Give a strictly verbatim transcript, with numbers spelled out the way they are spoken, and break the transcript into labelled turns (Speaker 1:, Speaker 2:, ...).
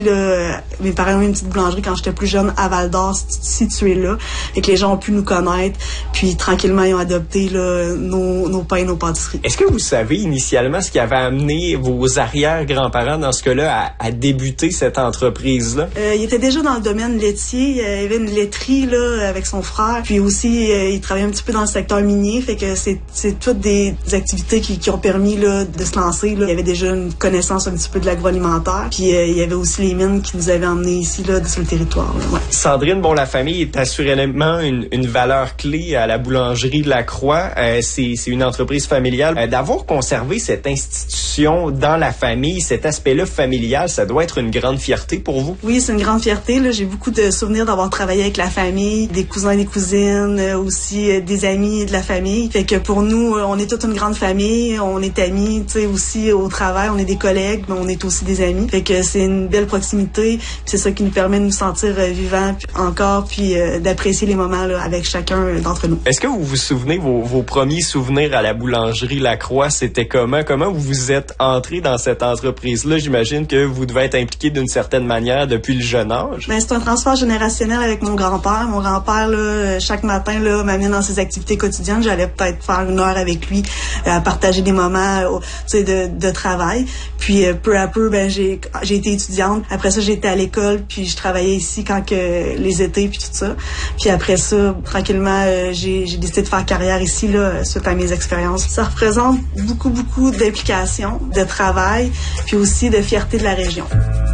Speaker 1: Là, mes parents ont eu une petite boulangerie quand j'étais plus jeune à Val-d'Or, située là, et que les gens ont pu nous connaître, puis tranquillement ils ont adopté là, nos, nos pains, nos pâtisseries.
Speaker 2: Est-ce que vous savez initialement ce qui avait amené vos arrière-grands-parents dans ce cas-là à, à débuter cette entreprise-là?
Speaker 1: Euh, il était déjà dans le domaine laitier, il y avait une laiterie là avec son frère, puis aussi euh, il travaillait un petit peu dans le secteur minier, fait que c'est, c'est toutes des, des activités qui, qui ont permis là, de se lancer. Là. Il y avait déjà une connaissance un petit peu de l'agroalimentaire, puis euh, il y avait aussi les mines qui nous avaient emmenés ici, là, sur le territoire. Là, ouais.
Speaker 2: Sandrine, bon, la famille est assurément une, une valeur clé à la boulangerie de la Croix. Euh, c'est, c'est une entreprise familiale. Euh, d'avoir conservé cette institution dans la famille, cet aspect-là familial, ça doit être une grande fierté pour vous?
Speaker 1: Oui, c'est une grande fierté. Là. J'ai beaucoup de souvenirs d'avoir travaillé avec la famille, des cousins et des cousines, euh, aussi euh, des amis de la famille. Fait que pour nous, euh, on est toute une grande famille, on est amis, tu sais, aussi au travail, on est des collègues, mais on est aussi des amis. Fait que c'est une belle proximité. C'est ça qui nous permet de nous sentir euh, vivants puis encore, puis euh, d'apprécier les moments là, avec chacun d'entre nous.
Speaker 2: Est-ce que vous vous souvenez, vos, vos premiers souvenirs à la boulangerie La Croix, c'était comment? Comment vous vous êtes entré dans cette entreprise-là? J'imagine que vous devez être impliqué d'une certaine manière depuis le jeune âge.
Speaker 1: Ben, c'est un transfert générationnel avec mon grand-père. Mon grand-père, là, chaque matin, là, m'amenait dans ses activités quotidiennes. J'allais peut-être faire une heure avec lui, à partager des moments euh, de, de travail. Puis euh, peu à peu, ben, j'ai, j'ai été étudiante. Après ça, j'étais à l'école, puis je travaillais ici quand que les étés, puis tout ça. Puis après ça, tranquillement, euh, j'ai, j'ai décidé de faire carrière ici, là, suite à mes expériences. Ça représente beaucoup, beaucoup d'implications, de travail, puis aussi de fierté de la région.